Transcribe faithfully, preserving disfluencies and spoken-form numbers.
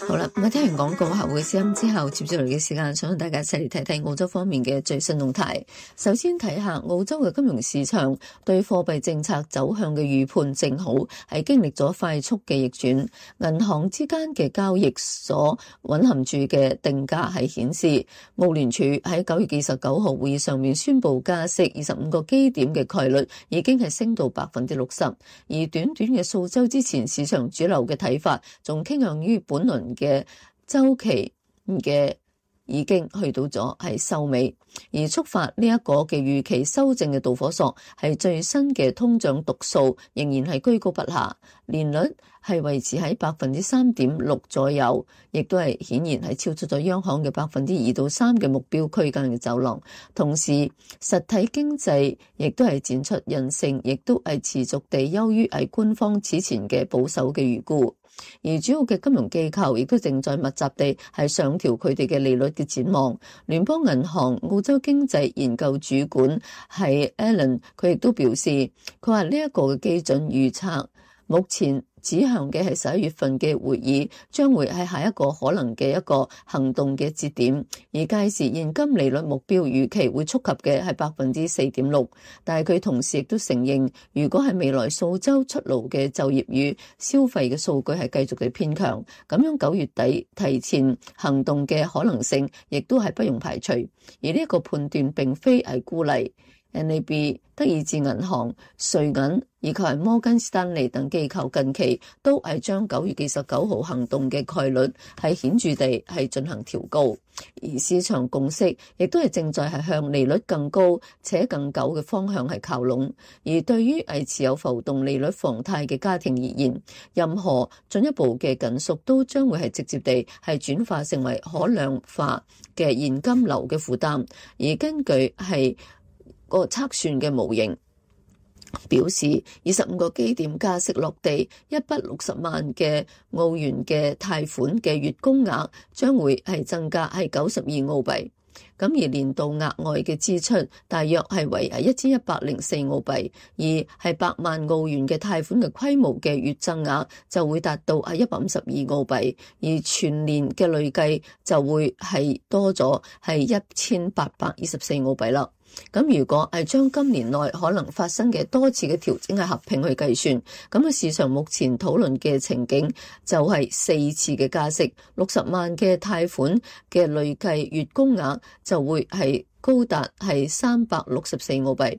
好啦，咁啊，聽完廣告後嘅聲音之後，接住嚟嘅時間，想同大家一齊嚟睇睇澳洲方面嘅最新動態。首先睇下澳洲嘅金融市場對貨幣政策走向嘅預判，正好係經歷咗快速嘅逆轉。銀行之間嘅交易所蘊含住嘅定價係顯示，澳聯儲喺九月二十九號會議上面宣布加息二十五個基點嘅概率已經係升到百分之六十。而短短嘅數週之前，市場主流嘅睇法仲傾向於本輪嘅週期嘅已經去到咗係收尾，而觸發呢一個嘅預期修正嘅導火索係最新嘅通脹讀數仍然係居高不下，年率係維持喺百分之三點六左右，亦都係顯然係超出咗央行嘅百分之二到三嘅目標區間嘅走廊。同時，實體經濟亦都係展出韌性，亦都係持續地優於係官方此前嘅保守嘅預估。而主要嘅金融機構亦都正在密集地係上調佢哋嘅利率嘅展望。聯邦銀行澳洲經濟研究主管係 Alan， 佢亦都表示，佢話呢一個嘅基準預測目前指向嘅係十一月份嘅會議將會係下一個可能嘅一個行動嘅節點，而屆時現金利率目標預期會觸及嘅係百分之四點六。但係佢同時亦都承認，如果係未來數週出爐嘅就業與消費嘅數據係繼續地偏強，咁樣九月底提前行動嘅可能性亦都係不容排除。而呢一個判斷並非係孤立。N A B、德意志銀行、瑞銀以及係摩根士丹利等機構近期都係將九月二十九號行動嘅概率係顯著地係進行調高，而市場共識亦都係正在係向利率更高且更久嘅方向係靠攏。而對於係持有浮動利率房貸嘅家庭而言，任何進一步嘅緊縮都將會係直接地係轉化成為可量化嘅現金流嘅負擔。而根據係個測算嘅模型表示，二十五個基點加息落地，一百六十萬嘅澳元嘅貸款嘅月供額將會係增加係九十二澳幣。咁而年度額外嘅支出大約係為係一千一百零四澳幣，而係百萬澳元嘅貸款嘅規模嘅月增額就會達到係一百五十二澳幣，而全年嘅累計就會係多咗係一千八百二十四澳幣啦。咁如果係將今年內可能發生嘅多次嘅調整係合併去計算，咁啊市場目前討論嘅情景就係四次嘅加息，六十萬嘅貸款嘅累計月供額就會係高達係三百六十四澳幣，